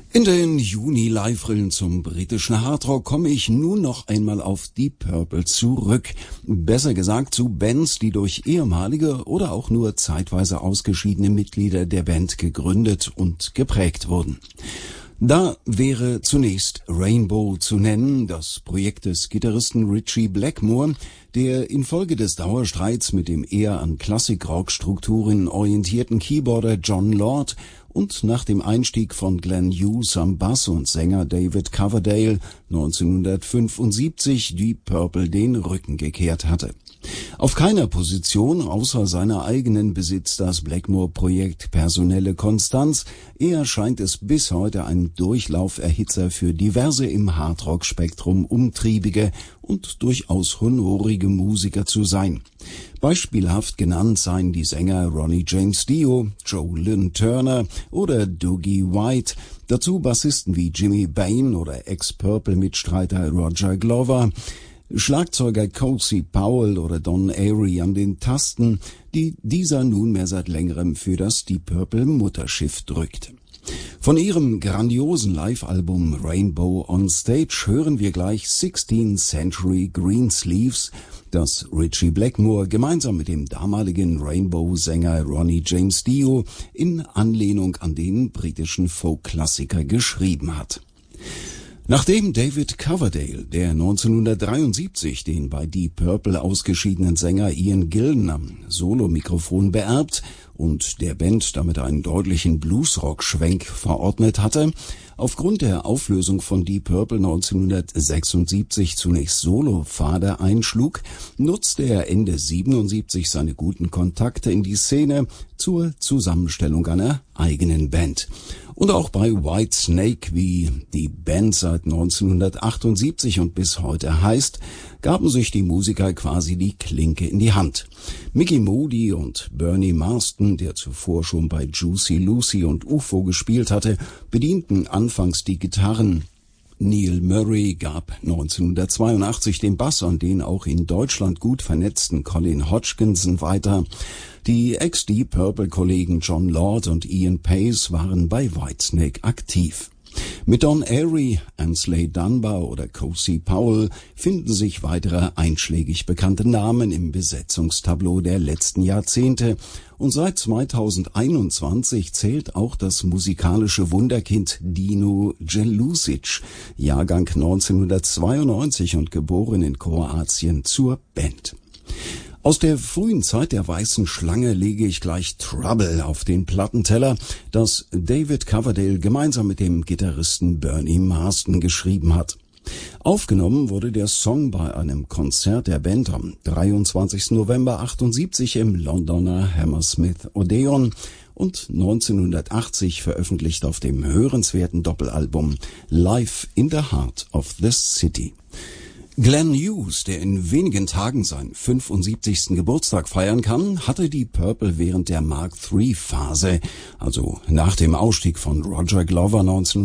In den Juni-Live-Rillen zum britischen Hardrock komme ich nun noch einmal auf Deep Purple zurück. Besser gesagt zu Bands, die durch ehemalige oder auch nur zeitweise ausgeschiedene Mitglieder der Band gegründet und geprägt wurden. Da wäre zunächst Rainbow zu nennen, das Projekt des Gitarristen Ritchie Blackmore, der infolge des Dauerstreits mit dem eher an Klassik-Rock-Strukturen orientierten Keyboarder Jon Lord und nach dem Einstieg von Glenn Hughes am Bass und Sänger David Coverdale 1975 Deep Purple den Rücken gekehrt hatte. Auf keiner Position außer seiner eigenen besitzt das Blackmore-Projekt personelle Konstanz, eher scheint es bis heute ein Durchlauferhitzer für diverse im Hardrock-Spektrum umtriebige und durchaus honorige Musiker zu sein. Beispielhaft genannt seien die Sänger Ronnie James Dio, Joe Lynn Turner oder Dougie White, dazu Bassisten wie Jimmy Bain oder Ex-Purple-Mitstreiter Roger Glover, Schlagzeuger Cozy Powell oder Don Airey an den Tasten, die dieser nunmehr seit längerem für das Deep Purple Mutterschiff drückt. Von ihrem grandiosen Live-Album Rainbow on Stage hören wir gleich 16th Century Greensleeves, das Ritchie Blackmore gemeinsam mit dem damaligen Rainbow-Sänger Ronnie James Dio in Anlehnung an den britischen Folk-Klassiker geschrieben hat. Nachdem David Coverdale, der 1973 den bei Deep Purple ausgeschiedenen Sänger Ian Gillan am Solomikrofon beerbt und der Band damit einen deutlichen Bluesrock-Schwenk verordnet hatte, aufgrund der Auflösung von Deep Purple 1976 zunächst Solo-Pfade einschlug, nutzte er Ende 77 seine guten Kontakte in die Szene zur Zusammenstellung einer eigenen Band. Und auch bei Whitesnake, wie die Band seit 1978 und bis heute heißt, gaben sich die Musiker quasi die Klinke in die Hand. Mickey Moody und Bernie Marsden, der zuvor schon bei Juicy Lucy und UFO gespielt hatte, bedienten anfangs die Gitarren. Neil Murray gab 1982 den Bass an den auch in Deutschland gut vernetzten Colin Hodgkinson weiter. Die Ex-Deep Purple-Kollegen Jon Lord und Ian Pace waren bei Whitesnake aktiv. Mit Don Airey, Ansley Dunbar oder Cozy Powell finden sich weitere einschlägig bekannte Namen im Besetzungstableau der letzten Jahrzehnte und seit 2021 zählt auch das musikalische Wunderkind Dino Jelusic, Jahrgang 1992 und geboren in Kroatien, zur Band. Aus der frühen Zeit der Weißen Schlange lege ich gleich Trouble auf den Plattenteller, das David Coverdale gemeinsam mit dem Gitarristen Bernie Marsden geschrieben hat. Aufgenommen wurde der Song bei einem Konzert der Band am 23. November 78 im Londoner Hammersmith Odeon und 1980 veröffentlicht auf dem hörenswerten Doppelalbum Live in the Heart of the City. Glenn Hughes, der in wenigen Tagen seinen 75. Geburtstag feiern kann, hatte die Purple während der Mark III-Phase, also nach dem Ausstieg von Roger Glover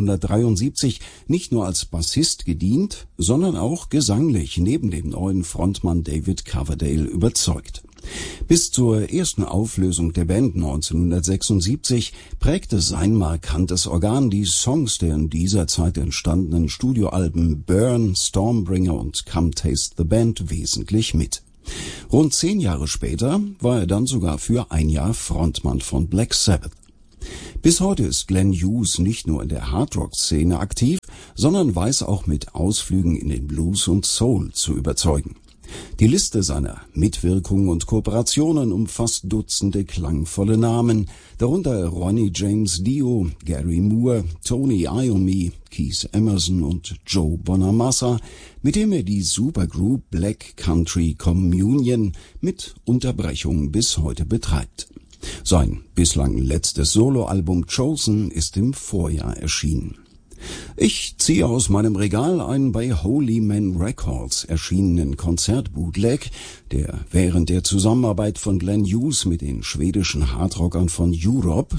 1973, nicht nur als Bassist gedient, sondern auch gesanglich neben dem neuen Frontmann David Coverdale überzeugt. Bis zur ersten Auflösung der Band 1976 prägte sein markantes Organ die Songs der in dieser Zeit entstandenen Studioalben Burn, Stormbringer und Come Taste the Band wesentlich mit. Rund 10 Jahre später war er dann sogar für ein Jahr Frontmann von Black Sabbath. Bis heute ist Glenn Hughes nicht nur in der Hardrock-Szene aktiv, sondern weiß auch mit Ausflügen in den Blues und Soul zu überzeugen. Die Liste seiner Mitwirkungen und Kooperationen umfasst Dutzende klangvolle Namen, darunter Ronnie James Dio, Gary Moore, Tony Iommi, Keith Emerson und Joe Bonamassa, mit dem er die Supergroup Black Country Communion mit Unterbrechung bis heute betreibt. Sein bislang letztes Soloalbum Chosen ist im Vorjahr erschienen. Ich ziehe aus meinem Regal einen bei Holy Man Records erschienenen Konzertbootleg, der während der Zusammenarbeit von Glenn Hughes mit den schwedischen Hardrockern von Europe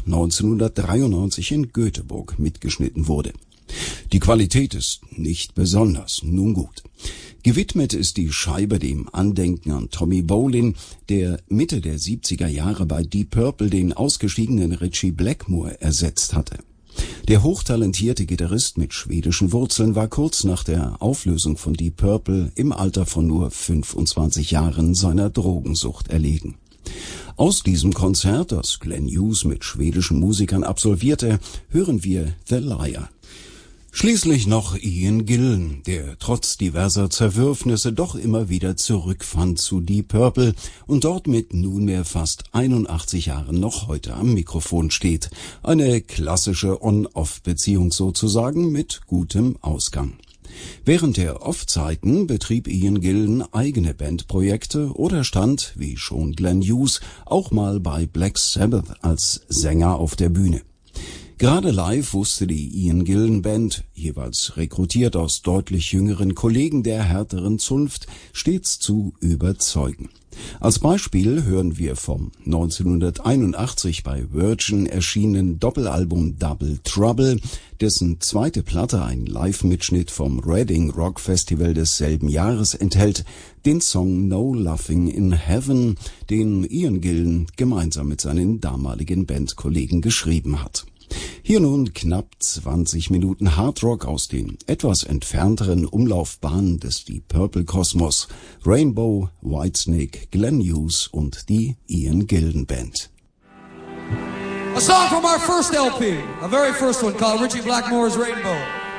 1993 in Göteborg mitgeschnitten wurde. Die Qualität ist nicht besonders, nun gut. Gewidmet ist die Scheibe dem Andenken an Tommy Bolin, der Mitte der 70er Jahre bei Deep Purple den ausgestiegenen Ritchie Blackmore ersetzt hatte. Der hochtalentierte Gitarrist mit schwedischen Wurzeln war kurz nach der Auflösung von Deep Purple im Alter von nur 25 Jahren seiner Drogensucht erlegen. Aus diesem Konzert, das Glenn Hughes mit schwedischen Musikern absolvierte, hören wir The Liar. Schließlich noch Ian Gillan, der trotz diverser Zerwürfnisse doch immer wieder zurückfand zu Deep Purple und dort mit nunmehr fast 81 Jahren noch heute am Mikrofon steht. Eine klassische On-Off-Beziehung sozusagen mit gutem Ausgang. Während der Off-Zeiten betrieb Ian Gillan eigene Bandprojekte oder stand, wie schon Glenn Hughes, auch mal bei Black Sabbath als Sänger auf der Bühne. Gerade live wusste die Ian Gillan Band, jeweils rekrutiert aus deutlich jüngeren Kollegen der härteren Zunft, stets zu überzeugen. Als Beispiel hören wir vom 1981 bei Virgin erschienenen Doppelalbum Double Trouble, dessen zweite Platte ein Live-Mitschnitt vom Reading Rock Festival desselben Jahres enthält, den Song No Laughing in Heaven, den Ian Gillan gemeinsam mit seinen damaligen Bandkollegen geschrieben hat. Hier nun knapp 20 Minuten Hardrock aus den etwas entfernteren Umlaufbahnen des Deep Purple Kosmos, Rainbow, Whitesnake, Glenn Hughes und die Ian Gillan Band. A song from our first LP, a very first one called Richie Blackmore's Rainbow.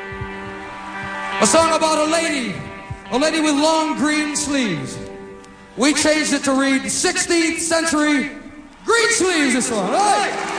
A song about a lady with long green sleeves. We changed it to read 16th century green sleeves, this one, right?